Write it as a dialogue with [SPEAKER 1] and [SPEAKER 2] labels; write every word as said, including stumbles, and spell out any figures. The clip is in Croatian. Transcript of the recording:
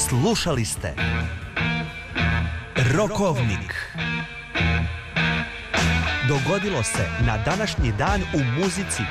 [SPEAKER 1] Slušali ste Rokovnik. Dogodilo se na današnji dan u muzici